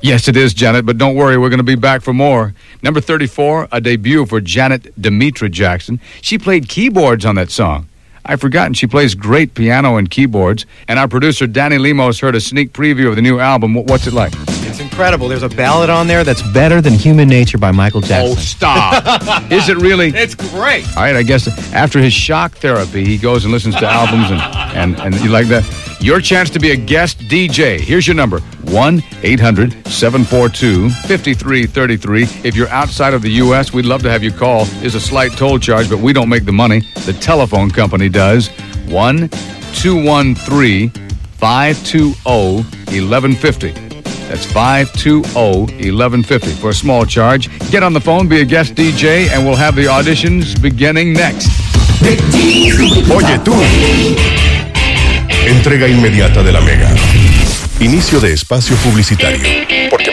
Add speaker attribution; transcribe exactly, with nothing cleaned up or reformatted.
Speaker 1: Yes, it is, Janet, but don't worry, we're going to be back for more. Number thirty-four, a debut for Janet Demetra Jackson. She played keyboards on that song. I've forgotten she plays great piano and keyboards. And our producer, Danny Lemos, heard a sneak preview of the new album. What's it like?
Speaker 2: It's incredible. There's a ballad on there that's better than Human Nature by Michael Jackson.
Speaker 1: Oh, stop. Is it really?
Speaker 2: It's great.
Speaker 1: All right, I guess after his shock therapy, he goes and listens to albums and, and, and you like that. Your chance to be a guest D J. Here's your number, one eight hundred seven four two five three three three. If you're outside of the U S, we'd love to have you call. There's a slight toll charge, but we don't make the money. The telephone company does. one two one three five two zero one one five zero. That's five two zero one one five zero for a small charge. Get on the phone, be a guest D J, and we'll have the auditions beginning next.
Speaker 3: Oye tú, entrega inmediata de la Mega. Inicio de espacio publicitario. Porque